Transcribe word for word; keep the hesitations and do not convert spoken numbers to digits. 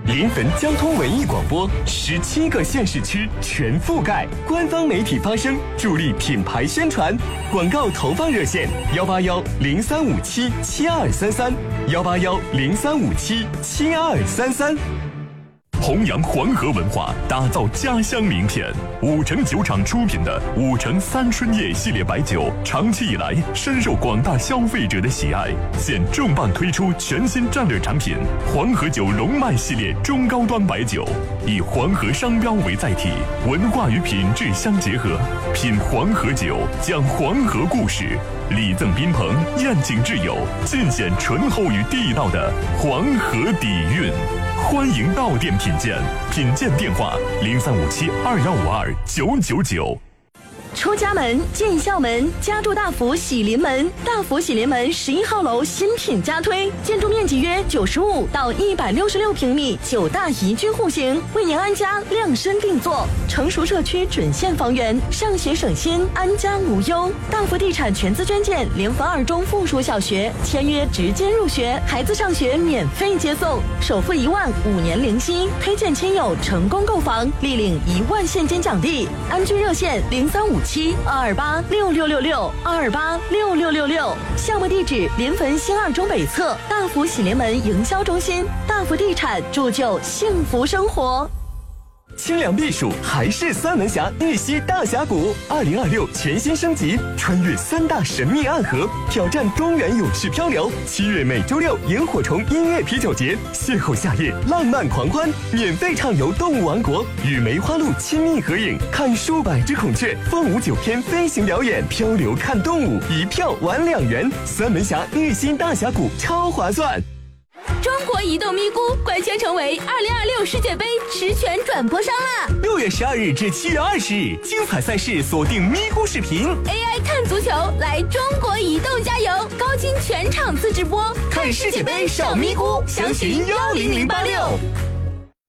临汾交通文艺广播，十七个县市区全覆盖，官方媒体发声，助力品牌宣传。广告投放热线：幺八幺零三五七七二三三，幺八幺零三五七七二三三。弘扬黄河文化，打造家乡名片。五城酒厂出品的五城三春夜系列白酒，长期以来深受广大消费者的喜爱。现重磅推出全新战略产品黄河酒龙脉系列中高端白酒，以黄河商标为载体，文化与品质相结合。品黄河酒，讲黄河故事，礼赠宾朋，宴请挚友，尽显醇厚与地道的黄河底蕴。欢迎到店品鉴，品鉴电话零三五七二幺五二九九九。 出家门进校门，家住大福喜临门。大福喜临门十一号楼新品加推，建筑面积约九十五到一百六十六平米，九大宜居户型，为您安家量身定做。成熟社区准现房源，上学省心，安家无忧。大福地产全资捐建联合二中附属小学，签约直接入学，孩子上学免费接送，首付一万，五年零息。推荐亲友成功购房，立领一万现金奖励。安居热线零三五七二二八六六六六二二八六六六六，项目地址临汾新二中北侧大福喜临门营销中心。大福地产铸就幸福生活。 清凉避暑还是三门峡玉溪大峡谷，二零二六全新升级，穿越三大神秘暗河，挑战中原有趣漂流。七月每周六萤火虫音乐啤酒节，邂逅夏夜浪漫狂欢，免费畅游动物王国，与梅花鹿亲密合影，看数百只孔雀，凤舞九天飞行表演，漂流看动物，一票玩两元。三门峡玉溪大峡谷超划算。 中国移动咪咕官宣成为二零二六世界杯实权转播商啦！ 六月十二日至七月二十日，精彩赛事锁定咪咕视频 ，A I 看足球，来中国移动加油！高清全场次直播， 看世界杯上咪咕，详询幺零零八六。